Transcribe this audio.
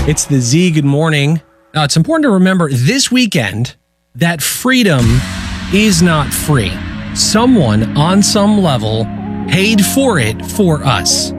It's the Z. Good morning. Now, it's important to remember this weekend that freedom is not free. Someone on some level paid for it for us.